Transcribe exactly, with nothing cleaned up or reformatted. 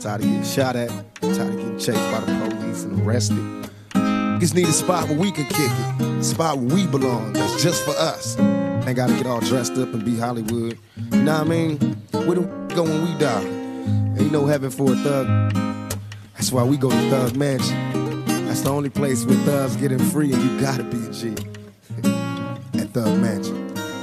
Tired of getting shot at, tired of getting chased by the police and arrested. Just need a spot where we can kick it, a spot where we belong, that's just for us. Ain't gotta get all dressed up and be Hollywood. You know what I mean? Where the go when we die? Ain't no heaven for a thug. That's why we go to Thug Mansion. That's the only place where thugs getting free, and you gotta be a G. At Thug Mansion.